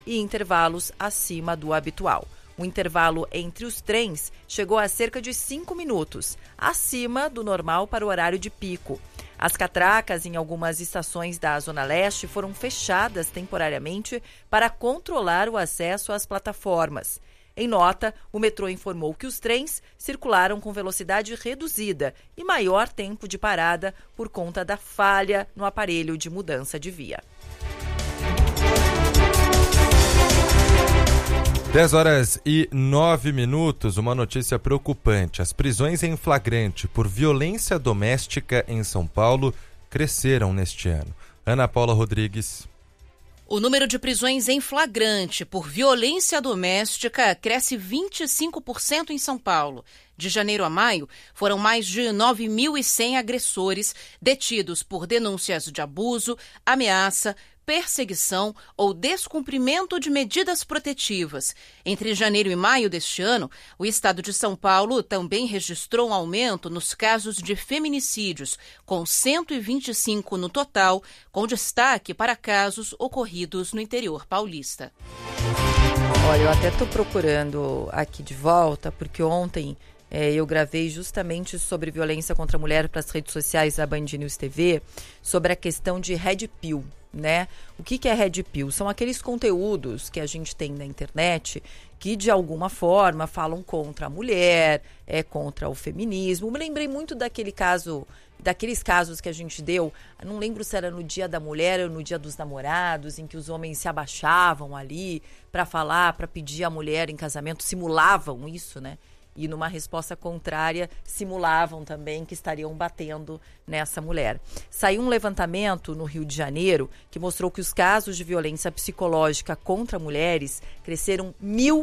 e intervalos acima do habitual. O intervalo entre os trens chegou a cerca de 5 minutos, acima do normal para o horário de pico. As catracas em algumas estações da Zona Leste foram fechadas temporariamente para controlar o acesso às plataformas. Em nota, o metrô informou que os trens circularam com velocidade reduzida e maior tempo de parada por conta da falha no aparelho de mudança de via. 10h09, uma notícia preocupante. As prisões em flagrante por violência doméstica em São Paulo cresceram neste ano. Ana Paula Rodrigues. O número de prisões em flagrante por violência doméstica cresce 25% em São Paulo. De janeiro a maio, foram mais de 9.100 agressores detidos por denúncias de abuso, ameaça, perseguição ou descumprimento de medidas protetivas. Entre janeiro e maio deste ano, o estado de São Paulo também registrou um aumento nos casos de feminicídios, com 125 no total, com destaque para casos ocorridos no interior paulista. Olha, eu até estou procurando aqui de volta, porque ontem eu gravei justamente sobre violência contra a mulher para as redes sociais da Band News TV, sobre a questão de Red Pill, né? O que é Red Pill? São aqueles conteúdos que a gente tem na internet que, de alguma forma, falam contra a mulher, contra o feminismo. Me lembrei muito daqueles casos que a gente deu, não lembro se era no Dia da Mulher ou no Dia dos Namorados, em que os homens se abaixavam ali para falar, para pedir a mulher em casamento, simulavam isso, né? E numa resposta contrária, simulavam também que estariam batendo nessa mulher. Saiu um levantamento no Rio de Janeiro que mostrou que os casos de violência psicológica contra mulheres cresceram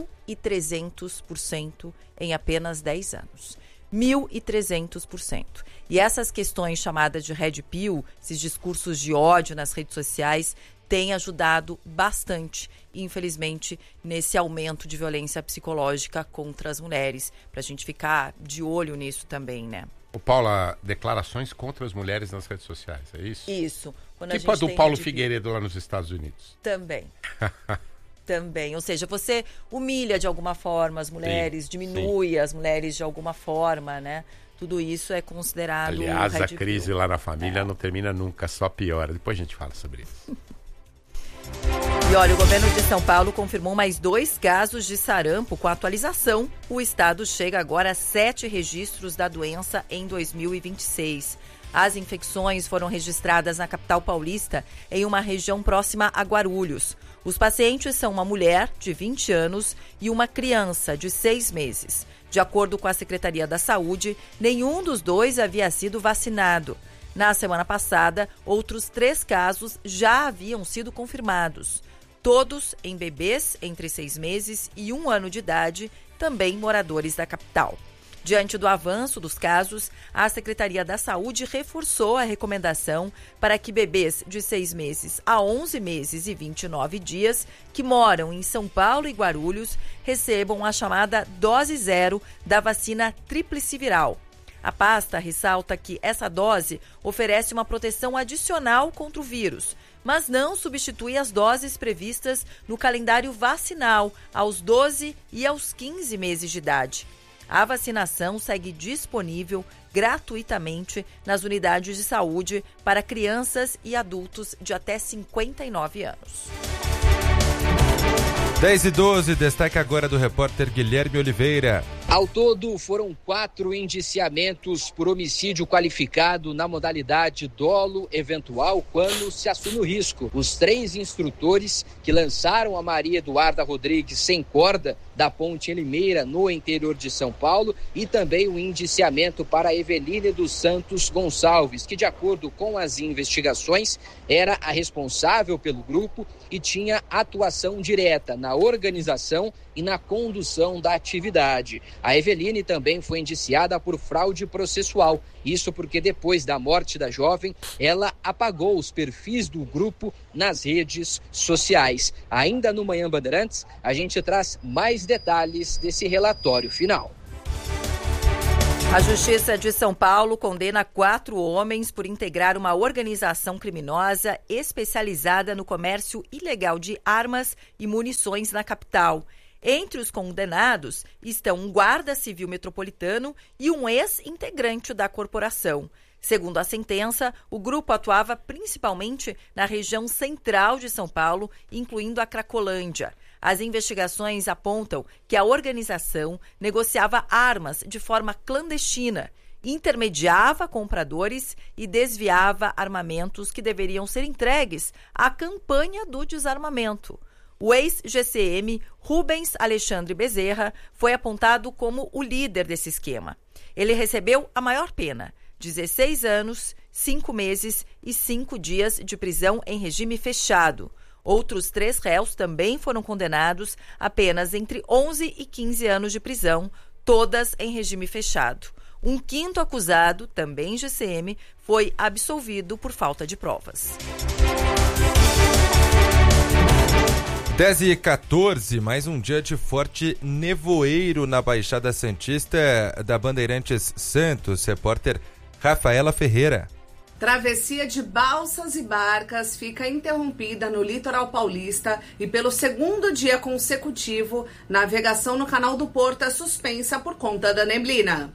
1.300% em apenas 10 anos. 1.300%. E essas questões chamadas de Red Pill, esses discursos de ódio nas redes sociais, tem ajudado bastante, infelizmente, nesse aumento de violência psicológica contra as mulheres. Para a gente ficar de olho nisso também, né? O Paula, declarações contra as mulheres nas redes sociais, é isso? Isso. Tipo a do Paulo Figueiredo lá nos Estados Unidos. Também. Também. Ou seja, você humilha de alguma forma as mulheres, diminui as mulheres de alguma forma, né? Tudo isso é considerado... Aliás, a crise lá na família não termina nunca, só piora. Depois a gente fala sobre isso. E olha, o governo de São Paulo confirmou mais 2 casos de sarampo. Com a atualização, o estado chega agora a 7 registros da doença em 2026. As infecções foram registradas na capital paulista, em uma região próxima a Guarulhos. Os pacientes são uma mulher de 20 anos e uma criança de 6 meses. De acordo com a Secretaria da Saúde, nenhum dos dois havia sido vacinado. Na semana passada, outros 3 casos já haviam sido confirmados. Todos em bebês entre 6 meses e 1 ano de idade, também moradores da capital. Diante do avanço dos casos, a Secretaria da Saúde reforçou a recomendação para que bebês de 6 meses a 11 meses e 29 dias que moram em São Paulo e Guarulhos recebam a chamada dose 0 da vacina tríplice viral. A pasta ressalta que essa dose oferece uma proteção adicional contra o vírus, mas não substitui as doses previstas no calendário vacinal aos 12 e aos 15 meses de idade. A vacinação segue disponível gratuitamente nas unidades de saúde para crianças e adultos de até 59 anos. 10h12, destaque agora do repórter Guilherme Oliveira. Ao todo, foram 4 indiciamentos por homicídio qualificado na modalidade dolo eventual quando se assume o risco. Os 3 instrutores que lançaram a Maria Eduarda Rodrigues sem corda da Ponte em Limeira, no interior de São Paulo, e também o indiciamento para Eveline dos Santos Gonçalves, que, de acordo com as investigações, era a responsável pelo grupo e tinha atuação direta na organização e na condução da atividade. A Eveline também foi indiciada por fraude processual. Isso porque depois da morte da jovem, ela apagou os perfis do grupo nas redes sociais. Ainda no Manhã Bandeirantes, a gente traz mais detalhes desse relatório final. A Justiça de São Paulo condena 4 homens por integrar uma organização criminosa especializada no comércio ilegal de armas e munições na capital. Entre os condenados estão um guarda civil metropolitano e um ex-integrante da corporação. Segundo a sentença, o grupo atuava principalmente na região central de São Paulo, incluindo a Cracolândia. As investigações apontam que a organização negociava armas de forma clandestina, intermediava compradores e desviava armamentos que deveriam ser entregues à campanha do desarmamento. O ex-GCM Rubens Alexandre Bezerra foi apontado como o líder desse esquema. Ele recebeu a maior pena, 16 anos, 5 meses e 5 dias de prisão em regime fechado. Outros 3 réus também foram condenados apenas entre 11 e 15 anos de prisão, todas em regime fechado. Um 5º acusado, também GCM, foi absolvido por falta de provas. 10h14, mais um dia de forte nevoeiro na Baixada Santista da Bandeirantes Santos. Repórter Rafaela Ferreira. Travessia de balsas e barcas fica interrompida no litoral paulista e pelo 2º dia consecutivo, navegação no Canal do Porto é suspensa por conta da neblina.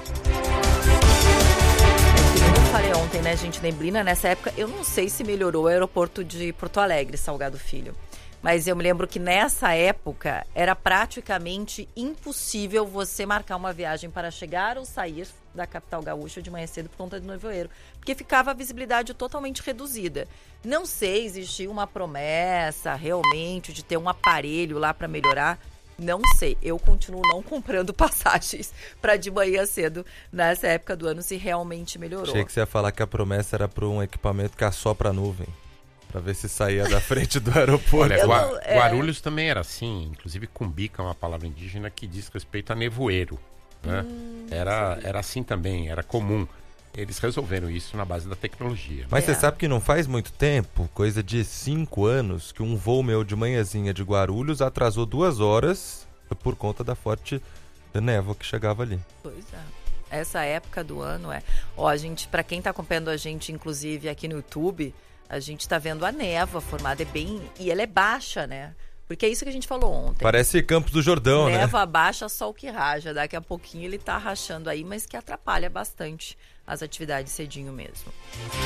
Eu falei ontem, né, gente, neblina, nessa época, eu não sei se melhorou o aeroporto de Porto Alegre, Salgado Filho. Mas eu me lembro que nessa época era praticamente impossível você marcar uma viagem para chegar ou sair da capital gaúcha de manhã cedo por conta do nevoeiro, porque ficava a visibilidade totalmente reduzida. Não sei, existia uma promessa realmente de ter um aparelho lá para melhorar. Não sei, eu continuo não comprando passagens para de manhã cedo nessa época do ano se realmente melhorou. Achei que você ia falar que a promessa era para um equipamento que assopra a nuvem. Pra ver se saía da frente do aeroporto. Olha, Guarulhos também era assim. Inclusive, cumbica é uma palavra indígena que diz respeito a nevoeiro. Né? Era assim também, era comum. Eles resolveram isso na base da tecnologia. Mas você sabe que não faz muito tempo, coisa de 5 anos, que um voo meu de manhãzinha de Guarulhos atrasou 2 horas por conta da forte névoa que chegava ali. Pois é. Essa época do ano é... Ó, gente, pra quem tá acompanhando a gente, inclusive, aqui no YouTube... A gente tá vendo a névoa formada, é bem... E ela é baixa, né? Porque é isso que a gente falou ontem. Parece Campos do Jordão, né? Névoa baixa, sol que raja. Daqui a pouquinho ele tá rachando aí, mas que atrapalha bastante as atividades cedinho mesmo.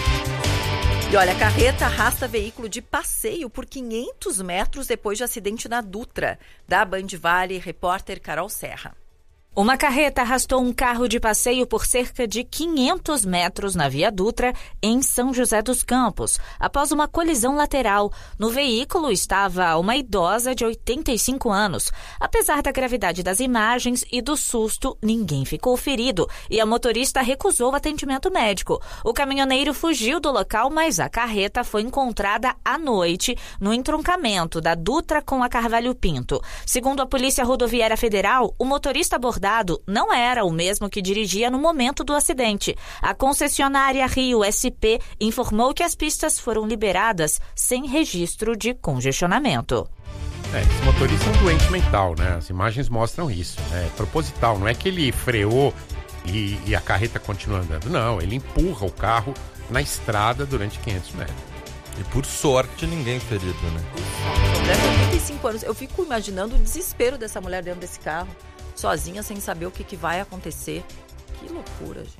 E olha, a carreta arrasta veículo de passeio por 500 metros depois de acidente na Dutra. Da Band Vale, repórter Carol Serra. Uma carreta arrastou um carro de passeio por cerca de 500 metros na Via Dutra, em São José dos Campos, após uma colisão lateral. No veículo estava uma idosa de 85 anos. Apesar da gravidade das imagens e do susto, ninguém ficou ferido e a motorista recusou atendimento médico. O caminhoneiro fugiu do local, mas a carreta foi encontrada à noite no entroncamento da Dutra com a Carvalho Pinto. Segundo a Polícia Rodoviária Federal, o motorista abordado não era o mesmo que dirigia no momento do acidente. A concessionária Rio SP informou que as pistas foram liberadas sem registro de congestionamento. Esse motorista é um doente mental, né? As imagens mostram isso. É proposital, não é que ele freou e a carreta continua andando. Não, ele empurra o carro na estrada durante 500 metros. E por sorte ninguém ferido, né? Mulher de 85 anos. Eu fico imaginando o desespero dessa mulher dentro desse carro. Sozinha, sem saber o que vai acontecer. Que loucura, gente.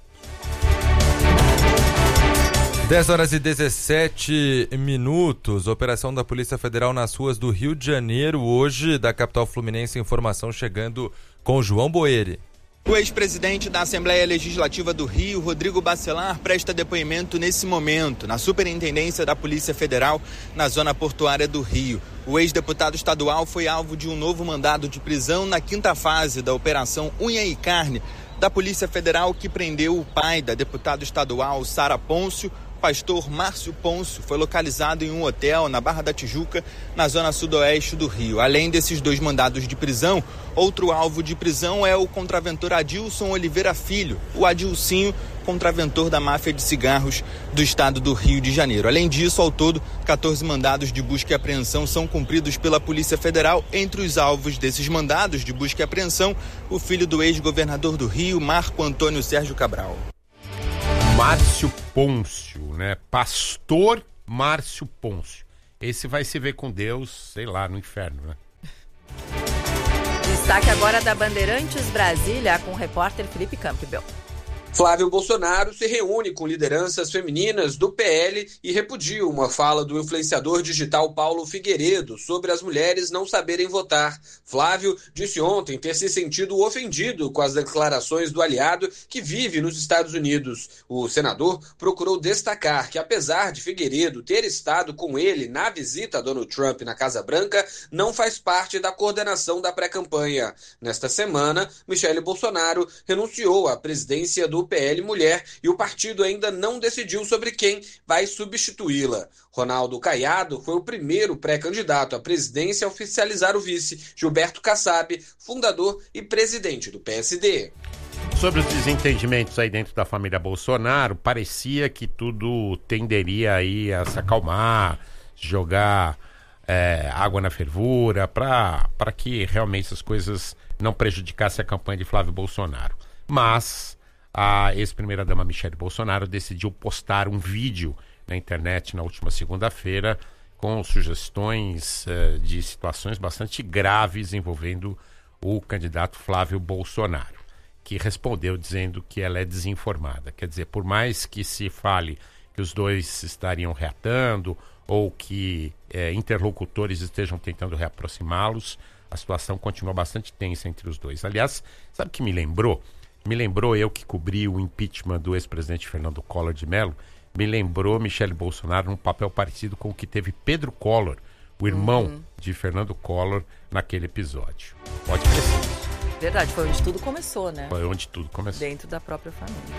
10h17. Operação da Polícia Federal nas ruas do Rio de Janeiro. Hoje, da capital fluminense, informação chegando com João Boeri. O ex-presidente da Assembleia Legislativa do Rio, Rodrigo Bacelar, presta depoimento nesse momento, na Superintendência da Polícia Federal, na zona portuária do Rio. O ex-deputado estadual foi alvo de um novo mandado de prisão na 5ª fase da Operação Unha e Carne da Polícia Federal, que prendeu o pai da deputada estadual Sara Pôncio, pastor Márcio Pôncio, foi localizado em um hotel na Barra da Tijuca, na zona sudoeste do Rio. Além desses 2 mandados de prisão, outro alvo de prisão é o contraventor Adilson Oliveira Filho, o Adilcinho, contraventor da máfia de cigarros do estado do Rio de Janeiro. Além disso, ao todo, 14 mandados de busca e apreensão são cumpridos pela Polícia Federal. Entre os alvos desses mandados de busca e apreensão, o filho do ex-governador do Rio, Marco Antônio Sérgio Cabral. Márcio Pôncio, né? Pastor Márcio Pôncio. Esse vai se ver com Deus, sei lá, no inferno, né? Destaque agora da Bandeirantes Brasília com o repórter Felipe Campbell. Flávio Bolsonaro se reúne com lideranças femininas do PL e repudia uma fala do influenciador digital Paulo Figueiredo sobre as mulheres não saberem votar. Flávio disse ontem ter se sentido ofendido com as declarações do aliado que vive nos Estados Unidos. O senador procurou destacar que, apesar de Figueiredo ter estado com ele na visita a Donald Trump na Casa Branca, não faz parte da coordenação da pré-campanha. Nesta semana, Michele Bolsonaro renunciou à presidência do PL Mulher e o partido ainda não decidiu sobre quem vai substituí-la. Ronaldo Caiado foi o primeiro pré-candidato à presidência a oficializar o vice, Gilberto Kassab, fundador e presidente do PSD. Sobre os desentendimentos aí dentro da família Bolsonaro, parecia que tudo tenderia aí a se acalmar, jogar água na fervura, para que realmente essas coisas não prejudicassem a campanha de Flávio Bolsonaro. Mas a ex-primeira-dama Michele Bolsonaro decidiu postar um vídeo na internet na última segunda-feira com sugestões de situações bastante graves envolvendo o candidato Flávio Bolsonaro, que respondeu dizendo que ela é desinformada. Quer dizer, por mais que se fale que os dois estariam reatando ou que interlocutores estejam tentando reaproximá-los, a situação continua bastante tensa entre os dois. Aliás, sabe o que me lembrou? Me lembrou, eu que cobri o impeachment do ex-presidente Fernando Collor de Mello, me lembrou Michele Bolsonaro num papel parecido com o que teve Pedro Collor, o irmão de Fernando Collor, naquele episódio. Pode ser. Verdade, foi onde tudo começou, né? Foi onde tudo começou. Dentro da própria família.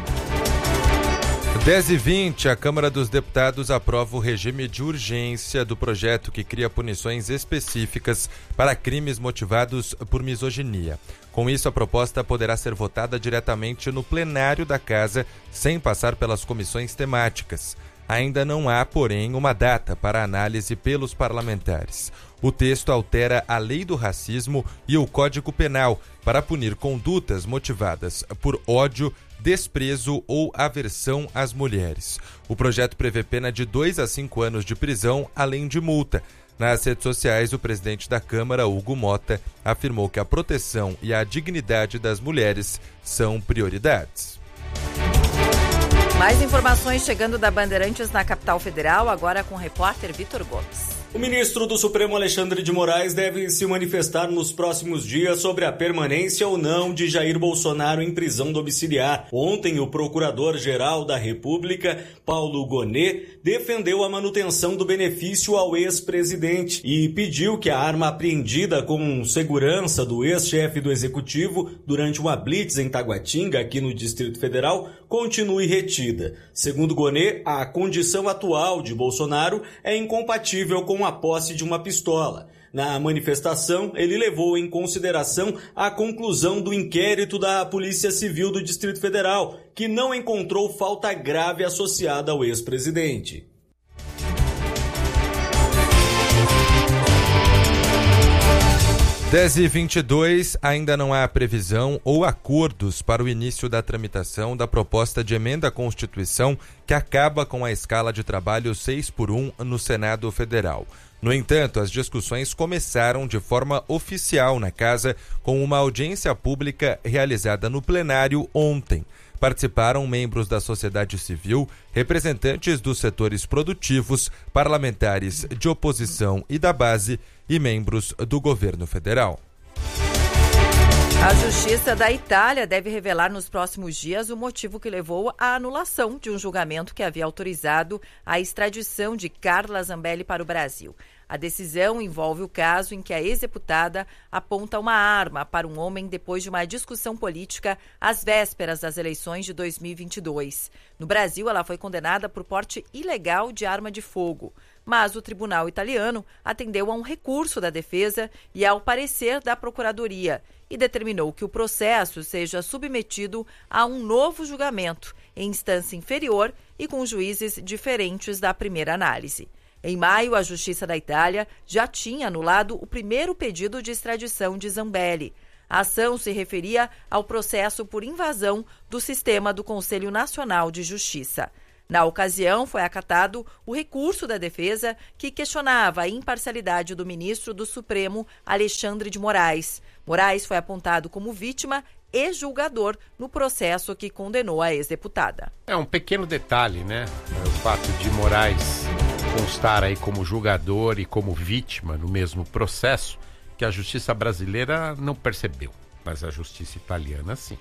10h20, a Câmara dos Deputados aprova o regime de urgência do projeto que cria punições específicas para crimes motivados por misoginia. Com isso, a proposta poderá ser votada diretamente no plenário da Casa, sem passar pelas comissões temáticas. Ainda não há, porém, uma data para análise pelos parlamentares. O texto altera a Lei do Racismo e o Código Penal para punir condutas motivadas por ódio, desprezo ou aversão às mulheres. O projeto prevê pena de 2 a 5 anos de prisão, além de multa. Nas redes sociais, o presidente da Câmara, Hugo Mota, afirmou que a proteção e a dignidade das mulheres são prioridades. Mais informações chegando da Bandeirantes na capital federal, agora com o repórter Vitor Gomes. O ministro do Supremo Alexandre de Moraes deve se manifestar nos próximos dias sobre a permanência ou não de Jair Bolsonaro em prisão domiciliar. Ontem, o procurador-geral da República, Paulo Gonet, defendeu a manutenção do benefício ao ex-presidente e pediu que a arma apreendida com segurança do ex-chefe do Executivo durante uma blitz em Taguatinga, aqui no Distrito Federal, continue retida. Segundo Gonet, a condição atual de Bolsonaro é incompatível com a posse de uma pistola. Na manifestação, ele levou em consideração a conclusão do inquérito da Polícia Civil do Distrito Federal, que não encontrou falta grave associada ao ex-presidente. Dez e 22, ainda não há previsão ou acordos para o início da tramitação da proposta de emenda à Constituição que acaba com a escala de trabalho 6x1 no Senado Federal. No entanto, as discussões começaram de forma oficial na Casa, com uma audiência pública realizada no plenário ontem. Participaram membros da sociedade civil, representantes dos setores produtivos, parlamentares de oposição e da base e membros do governo federal. A Justiça da Itália deve revelar nos próximos dias o motivo que levou à anulação de um julgamento que havia autorizado a extradição de Carla Zambelli para o Brasil. A decisão envolve o caso em que a ex-deputada aponta uma arma para um homem depois de uma discussão política às vésperas das eleições de 2022. No Brasil, ela foi condenada por porte ilegal de arma de fogo, mas o tribunal italiano atendeu a um recurso da defesa e ao parecer da Procuradoria e determinou que o processo seja submetido a um novo julgamento em instância inferior e com juízes diferentes da primeira análise. Em maio, a Justiça da Itália já tinha anulado o primeiro pedido de extradição de Zambelli. A ação se referia ao processo por invasão do sistema do Conselho Nacional de Justiça. Na ocasião, foi acatado o recurso da defesa que questionava a imparcialidade do ministro do Supremo, Alexandre de Moraes. Moraes foi apontado como vítima e julgador no processo que condenou a ex-deputada. É um pequeno detalhe, né? O fato de Moraes constar aí como julgador e como vítima no mesmo processo, que a justiça brasileira não percebeu, mas a justiça italiana sim.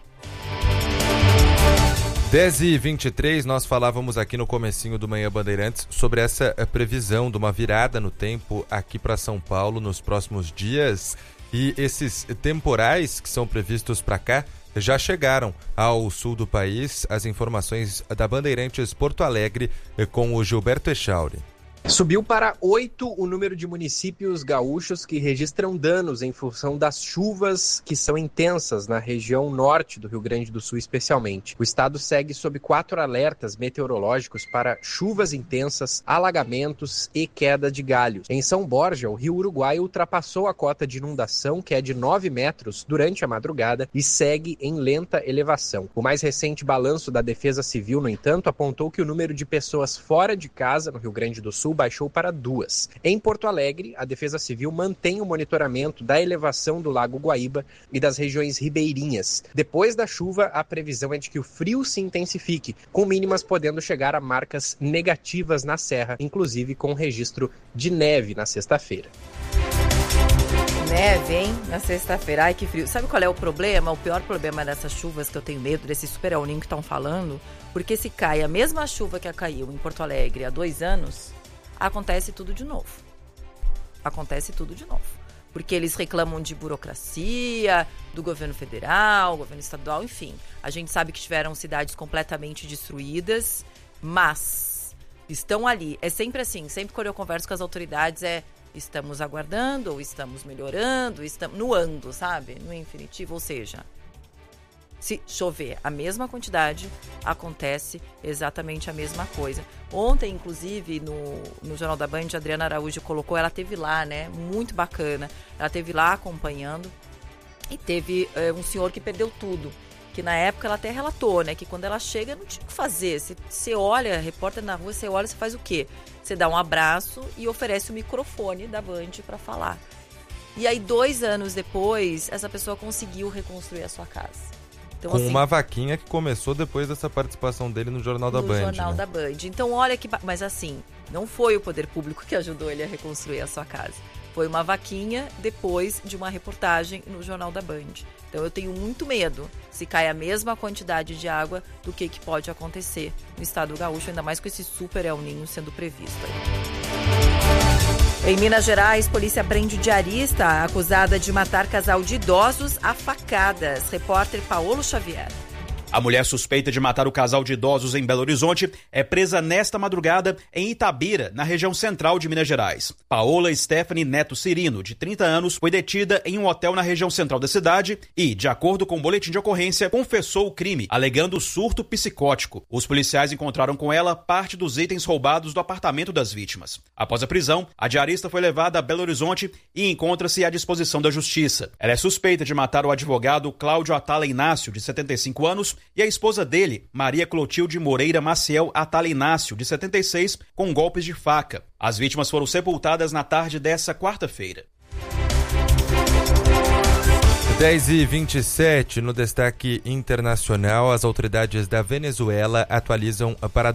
10h23, nós falávamos aqui no comecinho do Manhã Bandeirantes sobre essa previsão de uma virada no tempo aqui para São Paulo nos próximos dias, e esses temporais que são previstos para cá já chegaram ao sul do país. As informações da Bandeirantes Porto Alegre com o Gilberto Echauri. Subiu para 8 o número de municípios gaúchos que registram danos em função das chuvas que são intensas na região norte do Rio Grande do Sul especialmente. O estado segue sob 4 alertas meteorológicos para chuvas intensas, alagamentos e queda de galhos. Em São Borja, o rio Uruguai ultrapassou a cota de inundação, que é de 9 metros, durante a madrugada e segue em lenta elevação. O mais recente balanço da Defesa Civil, no entanto, apontou que o número de pessoas fora de casa no Rio Grande do Sul baixou para 2. Em Porto Alegre, a Defesa Civil mantém o monitoramento da elevação do Lago Guaíba e das regiões ribeirinhas. Depois da chuva, a previsão é de que o frio se intensifique, com mínimas podendo chegar a marcas negativas na Serra, inclusive com registro de neve na sexta-feira. Neve, hein? Na sexta-feira. Ai, que frio. Sabe qual é o problema? O pior problema dessas chuvas que eu tenho medo, desse super El Niño que estão falando, porque se cai a mesma chuva que caiu em Porto Alegre há 2 anos, acontece tudo de novo. Porque eles reclamam de burocracia, do governo federal, governo estadual, enfim. A gente sabe que tiveram cidades completamente destruídas, mas estão ali. É sempre assim, sempre quando eu converso com as autoridades estamos aguardando, ou estamos melhorando, estamos no ando, sabe? No infinitivo, ou seja, se chover a mesma quantidade, acontece exatamente a mesma coisa. Ontem, inclusive, no Jornal da Band, a Adriana Araújo colocou, ela teve lá, né? Muito bacana. Ela teve lá acompanhando e teve um senhor que perdeu tudo. Que na época ela até relatou, né? Que quando ela chega, não tinha o que fazer. Você olha, repórter na rua, você olha, você faz o quê? Você dá um abraço e oferece o microfone da Band para falar. E aí, 2 anos depois, essa pessoa conseguiu reconstruir a sua casa. Então, com assim, uma vaquinha que começou depois dessa participação dele no Jornal da Band. No Jornal da Band. Então, olha que... Mas assim, não foi o poder público que ajudou ele a reconstruir a sua casa. Foi uma vaquinha depois de uma reportagem no Jornal da Band. Então, eu tenho muito medo, se cai a mesma quantidade de água, do que pode acontecer no estado gaúcho, ainda mais com esse super El Niño sendo previsto aí. Em Minas Gerais, polícia prende diarista acusada de matar casal de idosos a facadas. Repórter Paulo Xavier. A mulher suspeita de matar o casal de idosos em Belo Horizonte é presa nesta madrugada em Itabira, na região central de Minas Gerais. Paola Stephanie Neto Cirino, de 30 anos, foi detida em um hotel na região central da cidade e, de acordo com o boletim de ocorrência, confessou o crime, alegando surto psicótico. Os policiais encontraram com ela parte dos itens roubados do apartamento das vítimas. Após a prisão, a diarista foi levada a Belo Horizonte e encontra-se à disposição da justiça. Ela é suspeita de matar o advogado Cláudio Atala Inácio, de 75 anos, e a esposa dele, Maria Clotilde Moreira Maciel Atala Inácio, de 76, com golpes de faca. As vítimas foram sepultadas na tarde dessa quarta-feira. 10h27, no destaque internacional, as autoridades da Venezuela atualizam para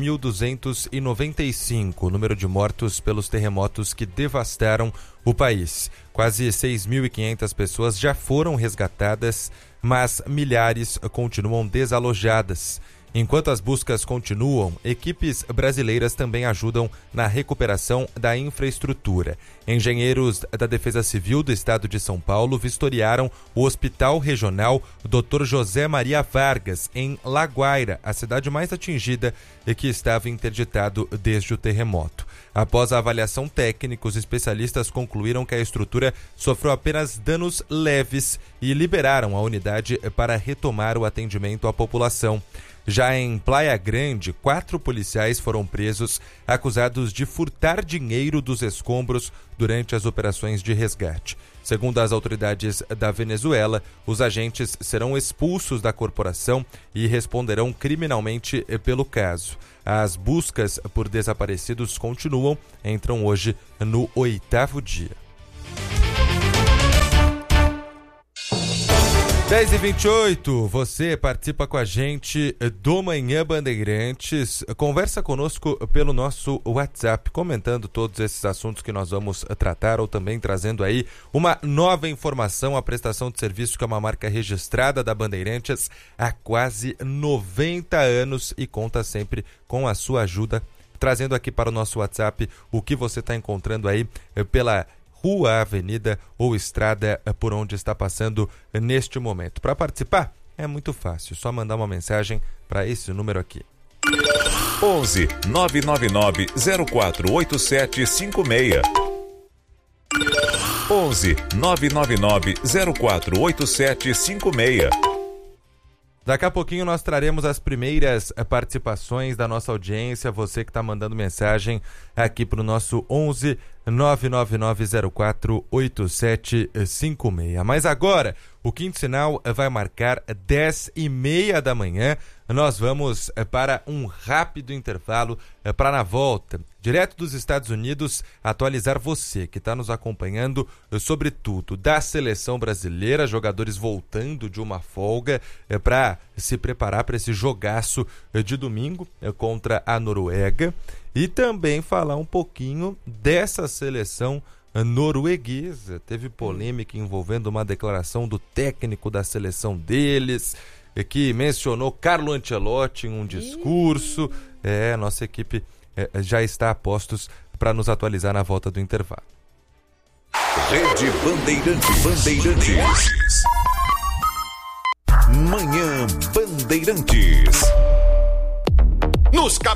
2.295 o número de mortos pelos terremotos que devastaram o país. Quase 6.500 pessoas já foram resgatadas, mas milhares continuam desalojadas. Enquanto as buscas continuam, equipes brasileiras também ajudam na recuperação da infraestrutura. Engenheiros da Defesa Civil do Estado de São Paulo vistoriaram o Hospital Regional Dr. José Maria Vargas, em Laguaira, a cidade mais atingida e que estava interditado desde o terremoto. Após a avaliação técnica, os especialistas concluíram que a estrutura sofreu apenas danos leves e liberaram a unidade para retomar o atendimento à população. Já em Praia Grande, 4 policiais foram presos, acusados de furtar dinheiro dos escombros durante as operações de resgate. Segundo as autoridades da Venezuela, os agentes serão expulsos da corporação e responderão criminalmente pelo caso. As buscas por desaparecidos continuam, entram hoje no 8º dia. 10h28, você participa com a gente do Manhã Bandeirantes, conversa conosco pelo nosso WhatsApp, comentando todos esses assuntos que nós vamos tratar, ou também trazendo aí uma nova informação, a prestação de serviço, que é uma marca registrada da Bandeirantes há quase 90 anos e conta sempre com a sua ajuda, trazendo aqui para o nosso WhatsApp o que você está encontrando aí pela rua, avenida ou estrada por onde está passando neste momento. Para participar é muito fácil, só mandar uma mensagem para esse número aqui. 11 999 048756. 11 999 048756. Daqui a pouquinho nós traremos as primeiras participações da nossa audiência, você que está mandando mensagem aqui para o nosso 11 999048756. Mas agora, o quinto sinal vai marcar 10h30 da manhã. Nós vamos para um rápido intervalo para, na volta, direto dos Estados Unidos, atualizar você que está nos acompanhando sobre tudo da seleção brasileira, jogadores voltando de uma folga para se preparar para esse jogaço de domingo contra a Noruega, e também falar um pouquinho dessa seleção norueguesa. Teve polêmica envolvendo uma declaração do técnico da seleção deles, que mencionou Carlo Ancelotti em um discurso. Nossa equipe já está a postos para nos atualizar na volta do intervalo. Rede Bandeirantes. Manhã Bandeirantes.